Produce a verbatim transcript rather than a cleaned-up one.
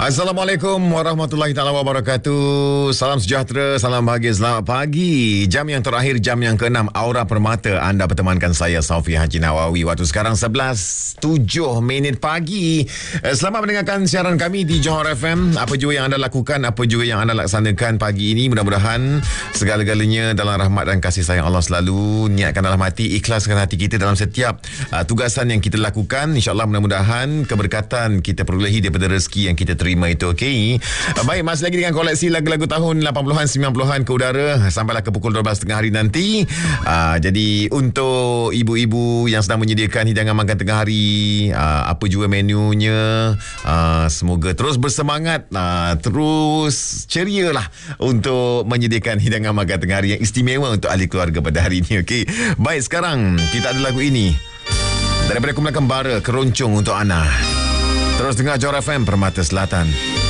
Assalamualaikum warahmatullahi taala wabarakatuh. Salam sejahtera, salam bahagia, selamat pagi. Jam yang terakhir, jam yang keenam, Aura Permata. Anda bertemankan saya, Saufi Haji Nawawi. Waktu sekarang sebelas tujuh minit pagi. Selamat mendengarkan siaran kami di Johor F M. Apa juga yang anda lakukan, apa juga yang anda laksanakan pagi ini, mudah-mudahan segala-galanya dalam rahmat dan kasih sayang Allah selalu. Niatkan dalam hati, ikhlaskan hati kita dalam setiap uh, tugasan yang kita lakukan. InsyaAllah mudah-mudahan keberkatan kita perolehi daripada rezeki yang kita terima itu, okey. Baik, masih lagi dengan koleksi lagu-lagu tahun lapan puluhan, sembilan puluhan ke udara sampailah ke pukul dua belas tiga puluh hari nanti. Uh, jadi untuk ibu-ibu yang sedang menyediakan hidangan makan tengah hari, uh, apa juga menunya, uh, semoga terus bersemangat, uh, terus ceria lah untuk menyediakan hidangan makan tengah hari yang istimewa untuk ahli keluarga pada hari ini, okey. Baik, sekarang kita ada lagu ini daripada kumpulan Kembara, Keroncong untuk Ana. Terus dengar Johor F M, Permata Selatan.